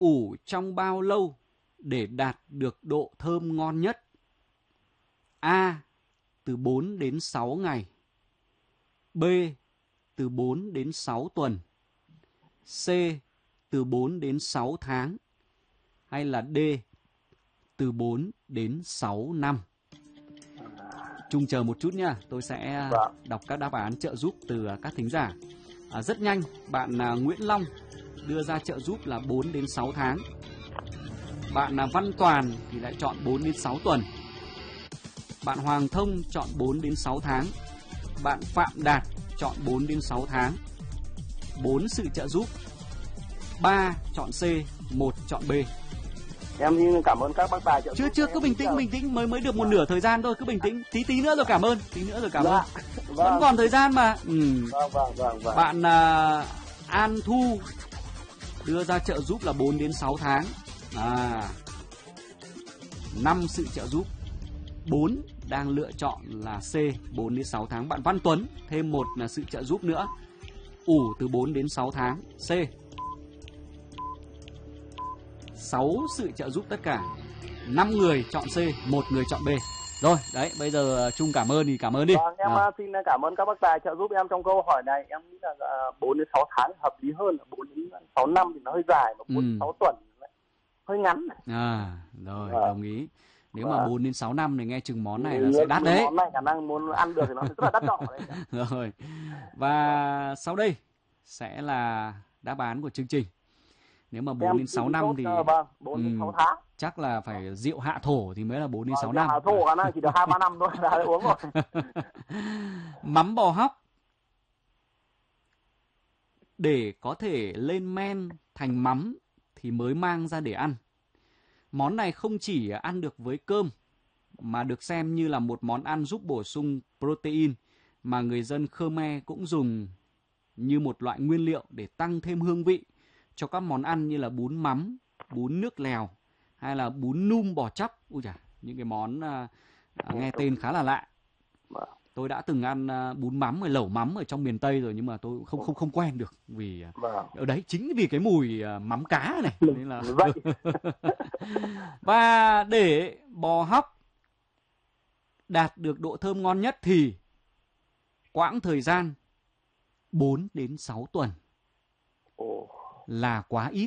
ủ trong bao lâu để đạt được độ thơm ngon nhất? A. Từ 4 đến 6 ngày. B. Từ 4 đến 6 tuần. C. Từ 4 đến 6 tháng. Hay là D. Từ 4 đến 6 năm. Trung chờ một chút nha, tôi sẽ đọc các đáp án trợ giúp từ các thính giả. Rất nhanh, bạn Nguyễn Long đưa ra trợ giúp là 4 đến 6 tháng. Bạn Văn Toàn thì lại chọn 4 đến 6 tuần. Bạn Hoàng Thông chọn 4 đến 6 tháng. Bạn Phạm Đạt chọn 4 đến 6 tháng. 4 sự trợ giúp. 3 chọn C, 1 chọn B. Em cảm ơn các bác tài trợ giúp. Chưa, cứ bình tĩnh, mới được một nửa thời gian thôi, cứ bình tĩnh, tí nữa rồi cảm ơn, Vẫn còn thời gian mà. Vâng. Bạn An Thu đưa ra trợ giúp là 4 đến 6 tháng. 5 sự trợ giúp. 4 đang lựa chọn là C, 4 đến 6 tháng. Bạn Văn Tuấn thêm một là sự trợ giúp nữa. Ủ từ 4 đến 6 tháng. C. 6 sự trợ giúp tất cả. 5 người chọn C, 1 người chọn B. Rồi, đấy, bây giờ Trung cảm ơn thì cảm ơn đi. Vâng, em xin cảm ơn các bác tài trợ giúp em trong câu hỏi này. Em nghĩ là 4 đến 6 tháng hợp lý hơn, 4 đến 6 năm thì nó hơi dài, mà 4 đến 6 tuần hơi ngắn. Rồi, đồng ý. Nếu mà 4 đến 6 năm thì nghe chừng món này là sẽ đắt đấy. Món này khả năng muốn ăn được thì nó rất là đắt đỏ đấy. Rồi. Và sau đây sẽ là đáp án của chương trình. Nếu mà 4 đến 6 năm thì 4 đến 6 tháng. Chắc là phải rượu hạ thổ thì mới là 4 đến 6 năm. Hạ thổ khả năng chỉ được 2-3 năm thôi đã uống rồi. Mắm bò hóc để có thể lên men thành mắm thì mới mang ra để ăn. Món này không chỉ ăn được với cơm mà được xem như là một món ăn giúp bổ sung protein mà người dân Khmer cũng dùng như một loại nguyên liệu để tăng thêm hương vị cho các món ăn như là bún mắm, bún nước lèo hay là bún num bò chóc. Ui chà, những cái món nghe tên khá là lạ. Tôi đã từng ăn bún mắm lẩu mắm ở trong miền Tây rồi, nhưng mà tôi không quen được vì ở đấy chính vì cái mùi mắm cá này nên là Và để bò hóc đạt được độ thơm ngon nhất thì quãng thời gian 4 đến 6 tuần là quá ít.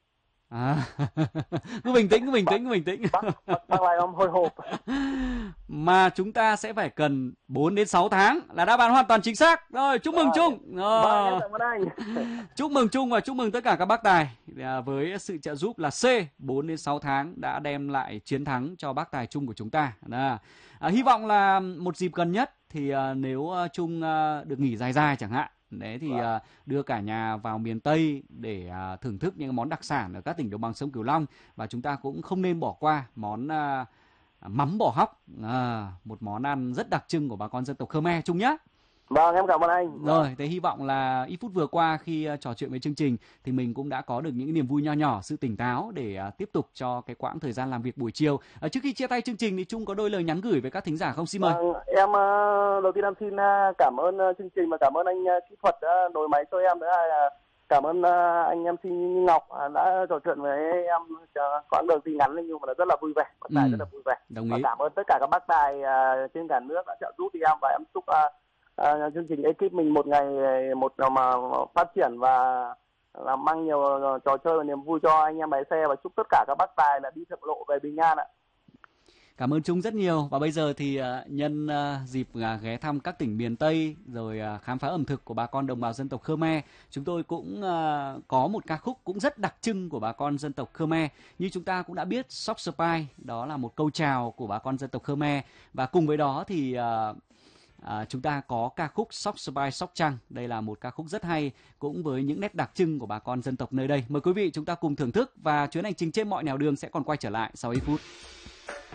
Cứ bình tĩnh. Bác lại ông hồi hộp. Mà chúng ta sẽ phải cần 4 đến 6 tháng là đáp án hoàn toàn chính xác. Rồi, chúc mừng Trung. Chúc mừng Trung và chúc mừng tất cả các bác tài với sự trợ giúp là C, 4 đến 6 tháng đã đem lại chiến thắng cho bác tài Trung của chúng ta. Hy vọng là một dịp gần nhất thì nếu Trung được nghỉ dài chẳng hạn, đấy thì đưa cả nhà vào miền Tây để thưởng thức những món đặc sản ở các tỉnh đồng bằng sông Cửu Long. Và chúng ta cũng không nên bỏ qua món mắm bò hóc, một món ăn rất đặc trưng của bà con dân tộc Khmer Trung nhé. Vâng, em cảm ơn anh. Rồi, thế hy vọng là ít phút vừa qua khi trò chuyện với chương trình thì mình cũng đã có được những niềm vui nho nhỏ, sự tỉnh táo để tiếp tục cho cái quãng thời gian làm việc buổi chiều. Trước khi chia tay chương trình thì Trung có đôi lời nhắn gửi với các thính giả không? Xin mời. Em đầu tiên em xin cảm ơn chương trình và cảm ơn anh kỹ thuật đã đổi máy cho em. Cảm ơn anh MC Ngọc đã trò chuyện với em quãng đường thì ngắn nhưng mà rất là vui vẻ, bác tài rất là vui vẻ. Đồng ý. Và cảm ơn tất cả các bác tài trên cả nước đã trợ giúp thì em, và em chúc chương trình ekip mình một ngày một mà phát triển và làm mang nhiều trò chơi và niềm vui cho anh em lái xe, và chúc tất cả các bác tài là đi thượng lộ về bình an ạ. Cảm ơn Trung rất nhiều. Và bây giờ thì nhân dịp ghé thăm các tỉnh miền Tây rồi khám phá ẩm thực của bà con đồng bào dân tộc Khmer, chúng tôi cũng có một ca khúc cũng rất đặc trưng của bà con dân tộc Khmer. Như chúng ta cũng đã biết, Sok Spai đó là một câu chào của bà con dân tộc Khmer, và cùng với đó thì chúng ta có ca khúc Sok Spai Sóc Trăng. Đây là một ca khúc rất hay, cũng với những nét đặc trưng của bà con dân tộc nơi đây. Mời quý vị chúng ta cùng thưởng thức, và chuyến hành trình trên mọi nẻo đường sẽ còn quay trở lại sau ít phút.